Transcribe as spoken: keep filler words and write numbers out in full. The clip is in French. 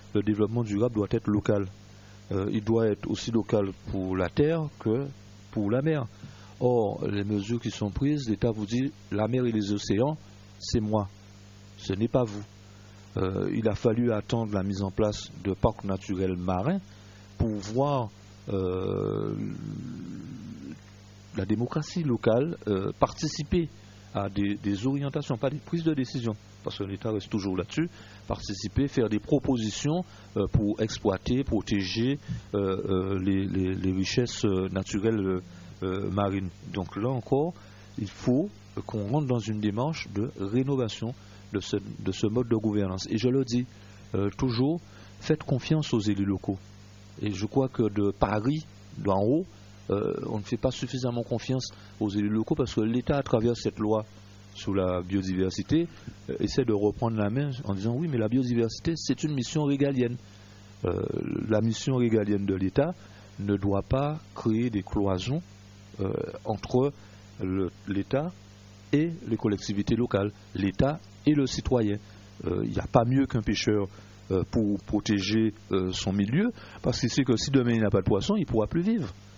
le développement durable doit être local. Euh, il doit être aussi local pour la terre que pour la mer. Or, les mesures qui sont prises, l'État vous dit la mer et les océans, c'est moi, ce n'est pas vous. Euh, il a fallu attendre la mise en place de parcs naturels marins pour voir euh, la démocratie locale euh, participer à des, des orientations, pas des prises de décision, parce que l'État reste toujours là-dessus, participer, faire des propositions euh, pour exploiter, protéger euh, euh, les, les, les richesses naturelles euh, marines. Donc là encore, il faut qu'on rentre dans une démarche de rénovation de ce, de ce mode de gouvernance. Et je le dis euh, toujours, faites confiance aux élus locaux. Et je crois que de Paris, d'en haut, euh, on ne fait pas suffisamment confiance aux élus locaux parce que l'État, à travers cette loi sur la biodiversité, euh, essaie de reprendre la main en disant oui, mais la biodiversité, c'est une mission régalienne. Euh, la mission régalienne de l'État ne doit pas créer des cloisons euh, entre l'État et les collectivités locales, l'État et le citoyen. Il euh, n'y a pas mieux qu'un pêcheur euh, pour protéger euh, son milieu, parce qu'il sait que si demain il n'a pas de poisson, il ne pourra plus vivre.